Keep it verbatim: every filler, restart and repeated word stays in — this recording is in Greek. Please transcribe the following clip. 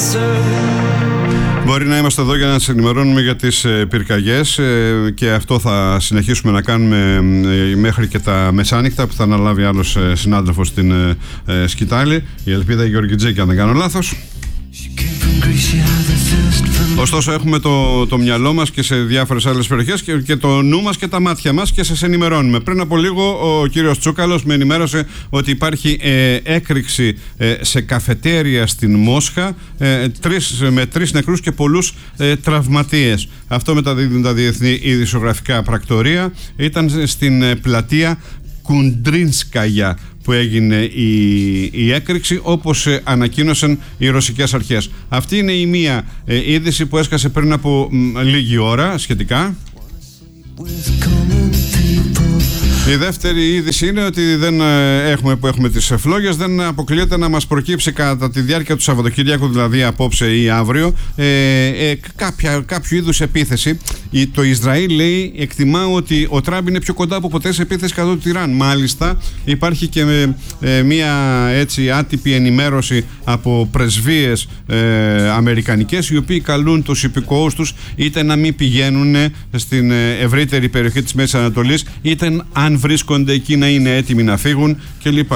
Μπορεί να είμαστε εδώ για να σας ενημερώνουμε για τις ε, πυρκαγιές ε, και αυτό θα συνεχίσουμε να κάνουμε ε, μέχρι και τα μεσάνυχτα, που θα αναλάβει άλλος ε, συνάδελφος στην ε, ε, σκητάλη, η Ελπίδα Γεωργιτζέκη, αν δεν κάνω λάθος. Ωστόσο έχουμε το, το μυαλό μας και σε διάφορες άλλες περιοχές και, και το νου μας και τα μάτια μας και σας ενημερώνουμε. Πριν από λίγο ο κύριος Τσούκαλος με ενημέρωσε ότι υπάρχει ε, έκρηξη ε, σε καφετέρια στην Μόσχα ε, τρεις, με τρεις νεκρούς και πολλούς ε, τραυματίες. Αυτό μεταδίδουν τα διεθνή ειδησιογραφικά πρακτορία. Ήταν στην ε, πλατεία Κουντρίνσκαγια που έγινε η, η έκρηξη, όπως ε, ανακοίνωσαν οι ρωσικές αρχές. Αυτή είναι η μία ε, είδηση που έσκασε πριν από μ, λίγη ώρα σχετικά. Η δεύτερη είδηση είναι ότι δεν έχουμε, που έχουμε τις φλόγες, δεν αποκλείεται να μας προκύψει κατά τη διάρκεια του Σαββατοκύριακου, δηλαδή απόψε ή αύριο, ε, ε, κάποια, κάποιο είδους επίθεση. Το Ισραήλ λέει, εκτιμά ότι ο Τραμπ είναι πιο κοντά από ποτέ σε επίθεση κατά του Ιράν. Μάλιστα υπάρχει και ε, μια έτσι άτυπη ενημέρωση από πρεσβείες ε, αμερικανικές, οι οποίοι καλούν τους υπηκόους τους είτε να μην πηγαίνουν στην ευρύτερη περιοχή της Μέσης Ανατολής, είτε αν βρίσκονται εκεί να είναι έτοιμοι να φύγουν κλπ.